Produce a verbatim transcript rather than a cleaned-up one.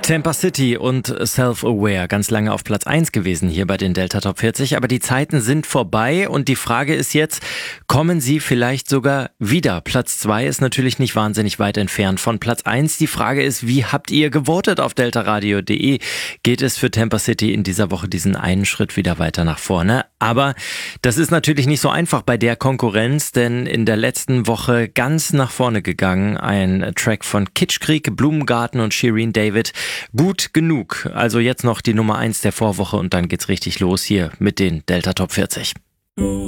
Tampa City und Self-Aware, ganz lange auf Platz eins gewesen hier bei den Delta Top vierzig, aber die Zeiten sind vorbei und die Frage ist jetzt, kommen sie vielleicht sogar wieder? Platz zwei ist natürlich nicht wahnsinnig weit entfernt von Platz eins. Die Frage ist, wie habt ihr gewotet auf deltaradio punkt de? Geht es für Tampa City in dieser Woche diesen einen Schritt wieder weiter nach vorne? Aber das ist natürlich nicht so einfach bei der Konkurrenz, denn in der letzten Woche ganz nach vorne gegangen, ein Track von Kitschkrieg, Blumengarten und Shirin David. Gut genug. Also jetzt noch die Nummer eins der Vorwoche und dann geht's richtig los hier mit den Delta Top vierzig.